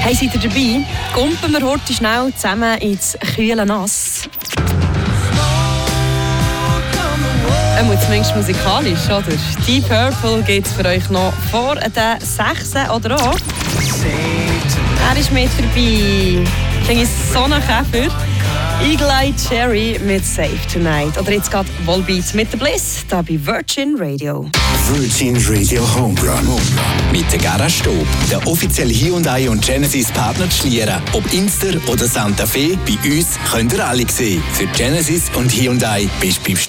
Hey, seid ihr dabei? Kumpen wir heute schnell zusammen ins kühle Nass. Zumindest musikalisch, oder? Deep Purple geht es für euch noch vor den 6. oder auch? Er ist mit dabei. Ich finde so einen Käfer. Eagle Eye Cherry mit Save Tonight. Oder jetzt geht Volbeat mit der Bliss, da bei Virgin Radio. Virgin Radio Homerun. Mit der Garage Stob, der offizielle Hyundai und Genesis Partner zu Schlieren. Ob Inster oder Santa Fe, bei uns könnt ihr alle sehen. Für Genesis und Hyundai bist du beim